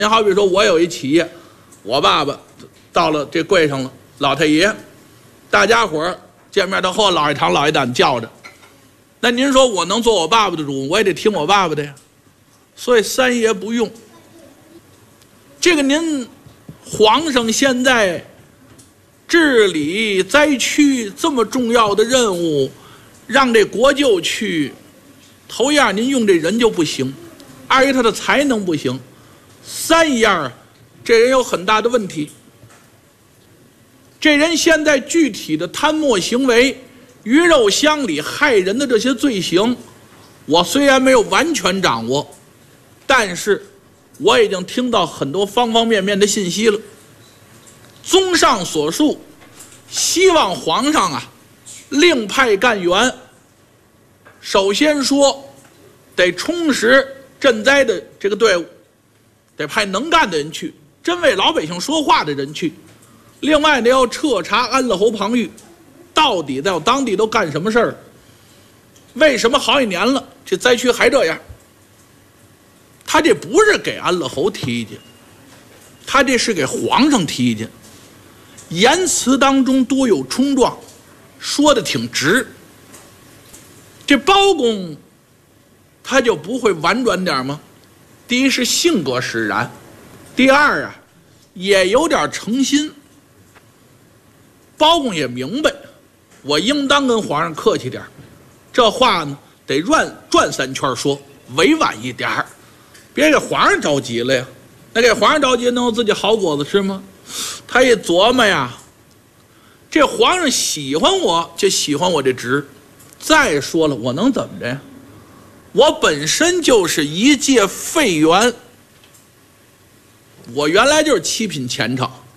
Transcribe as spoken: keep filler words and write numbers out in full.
您好比说，我有一企业，我爸爸到了这柜上了，老太爷，大家伙儿见面都喝老一堂老一胆叫着。那您说我能做我爸爸的主，我也得听我爸爸的呀。所以三爷不用。这个您皇上现在治理灾区这么重要的任务，让这国舅去，头一样您用这人就不行，二一他的才能不行，三一样这人有很大的问题。这人现在具体的贪墨行为、鱼肉乡里害人的这些罪行，我虽然没有完全掌握，但是我已经听到很多方方面面的信息了。综上所述，希望皇上啊另派干员。首先说得充实赈灾的这个队伍，得派能干的人去，真为老百姓说话的人去。另外呢，要彻查安乐侯庞玉到底在当地都干什么事儿，为什么好几年了这灾区还这样。他这不是给安乐侯提去，他这是给皇上提去，言辞当中多有冲撞，说的挺直。这包公他就不会婉转点吗？第一是性格使然，第二啊也有点诚心。包公也明白，我应当跟皇上客气点，这话呢得转转三圈说，委婉一点，别给皇上着急了呀。那给皇上着急能有自己好果子吃吗？他一琢磨呀，这皇上喜欢我就喜欢我这职，再说了我能怎么着呀？我本身就是一介废员，我原来就是七品前朝，